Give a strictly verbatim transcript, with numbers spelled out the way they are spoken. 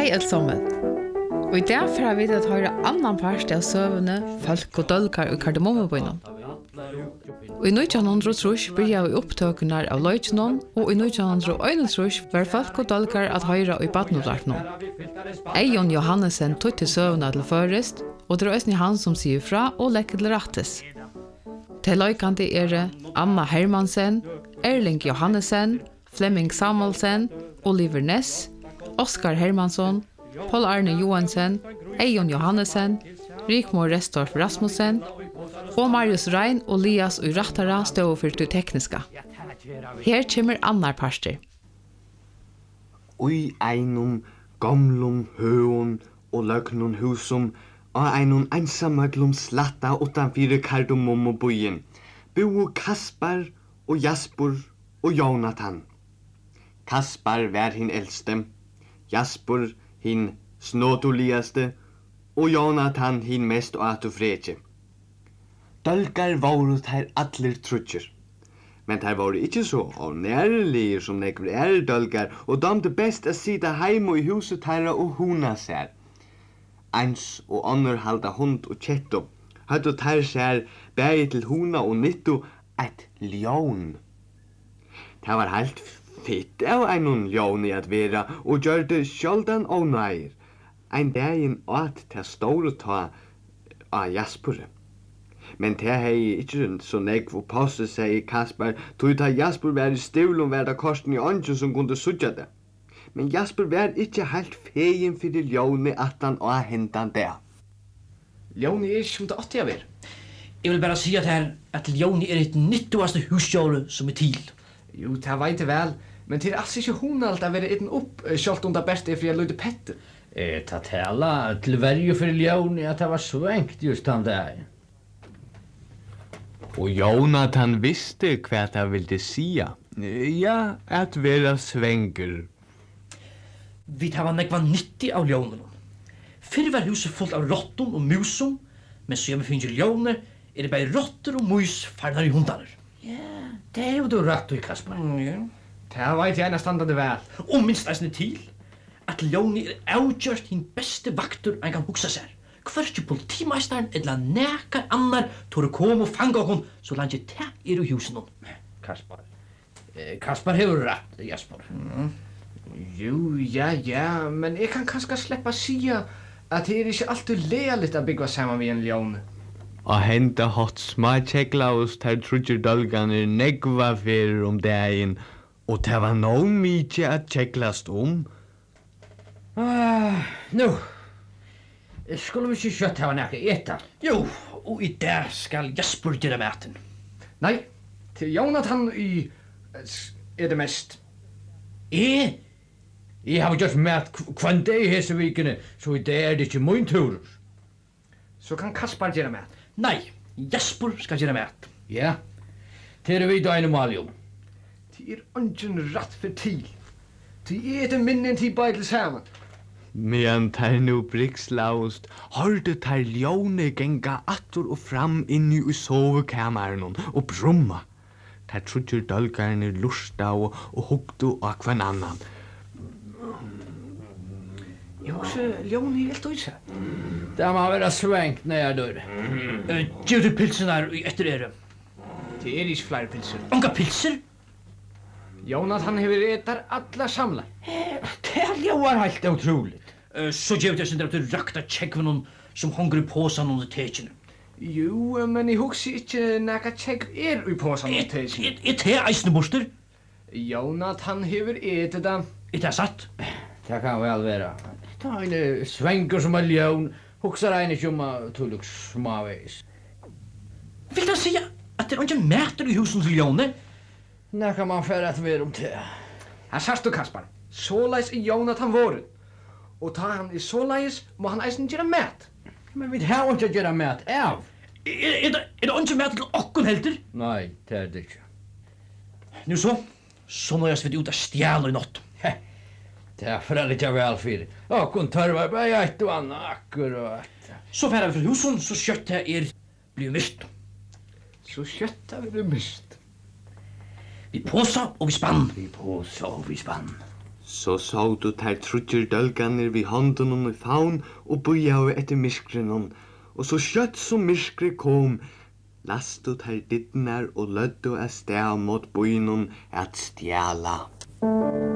Hei alt sammen. Og i dag får vi til å høre annan part av søvende, folk og dølkar og kardemommebøyene. Og i nitjan hundrað og trýss byrja vi opptøkene av løytjennom, og i nitjan hundrað og einogtrýss var folk og dølkar at høyre i badnodartnom. Eion Johannesen tog til søvende til førest, og det er også han som sier fra og lekker til rattes. Til løykande er det Anna Hermansen, Erling Johannesen, Flemming Samuelsen, Oliver Ness, Oskar Hermansson, Paul Arne Johansen, Eion Johannesen, Rikmor Restorff Rasmussen, og Marius Rein og Lias og Rattara stod for det tekniska. Her kommer annar parster. Ui einum gamlum høun og løgnum husum og einum einsamøglum slatta utanfyrir Kardemommebøyen bo Kaspar og Jasper og Jonathan. Kaspar var hin eldste, Jasper hin snåduligaste og Jonathan hin mest atufretje. Dølkar voru þær allir trutjer. Men þær voru ikkje så nærlige som nekver er dølkar og damte best å sida heimo i huset þæra og huna sær. Eins og annor halda hund og kjetto, høttu þær sær bægi til huna og nyttu eit ljón. Það var helt fitt av einun ljóni at vera og gjørde sjáldan ónægir. Ein daginn åt ta stóru ta av Jasper. Men det hei ikkje så negv og passe, sier Kaspar, tog ta Jasper var i stivlum var da korsen i ånden som kunde sudja det. Men Jasper var ikkje helt fegin fyrir ljóni at han og hentan det. Ljóni er som det åtte jeg ver. Jeg vil bare si at her at ljóni er et nyttuaste husdjóre som er til. Jo, det veit jeg vel, men det er altså ikke hunalt å være eten opp, sjalt om det beste er for jeg løyde pette. Jeg tar tala til verju fyrir ljóni at det var svengt just han der. Og Jonathan visste hva det ville sia. Ja, at vera svengur. Vi tar var nekva nyttig av ljónene. Fyrr var huset fullt av rottum og musum, men så jeg finner ljóner, er det bare rotter og mus farnar i hundaner. Ja, det er jo du rett i, Kaspar. Mm, ja. Det veit jeg nesten det vel. Og minst eisne til, at ljóni er avgjørt hin beste vaktur ein kan hugsa seg. Hverkje politimeisteren eller nekar annar tår å komme og fanga okon så langt jeg teg er i husen hon. Kaspar. Eh, Kaspar hefur rett, Jasper. Mm. Jo, ja, ja, men jeg kan kanskje sleppa sia at det er ikke alltid lealigt å bygga saman vi en ljóne. Og henda hatt smakjeklaus ter trudjer dølganer negva fyrir om dagen, og det var no mykje at tjeklast om. Ah, nu. Skulle vi ikke kjøtt hava nekka eta? Jo, og i der skal Jasper gjøre maten. Nei, til Jonathan i er det mest. Jeg? Jeg har gjort mat kvann dag i hese vikene, så i det er det ikke min tur. Så kan Kaspar gjøre mat. Nei, Jasper skal gjøre mat. Ja, det er vi da en maljum. Det er ungen rett for til. Det er det minnen til beidel sammen. Medan tar nu brikslaust, hørte tar ljóne genga attur og fram inni i sovekamaren og brumma. Tar trudjer dølgarne lusta og, og hugdu av hver annan. Jeg også ljóne helt uisa. Det må være svengt når jeg dør. Uh, Gjør du pilsen her etter dere? Det er ikke flere pilser. Unga pilser? Jonathan hever etar alla samla. Det er jo helt utroligt. Uh, så gjør det sindra til rakta tjekkvunum som hongur i påsan under tekjene. Jo, men jeg hugsi ikke nekka tjekkv er i påsan under tekjene. Er det eisne borster? Jonathan hever etet da. Er det satt? Det kan vel være. Det er en svenker som er ljón, hugsar ein ikke om at tulluk smaveis. Vil du si at det er ikke mæter i husen til ljóne? Nå kan man fære at være om det. Her sørst du, Kaspar. Såleis er Jonathan våren. Og ta han i såleis, må han eisen gjøre mat. Men vi har ikke gjøre mat av. Er, er, det, er det ikke mat til okkon helter? Nei, det er det ikke. Nu så, så nøyast vi ut av stjæler i natt. Det er for litt av vel fyrir. Okkon tørvar bare eit og anna akkurat. Så færa vi fra husen, så kjøttet er blir mist. Så kjøttet blir mist. Vi påsa og vi spann. Vi påsa og vi spann. Så så du ter trutjer dølganer vi hånden i faun og bøyav etter myskrenon, og så skjøtt som myskre kom, lastu ter dittnar og løddu a steg mot bøynon at stjala.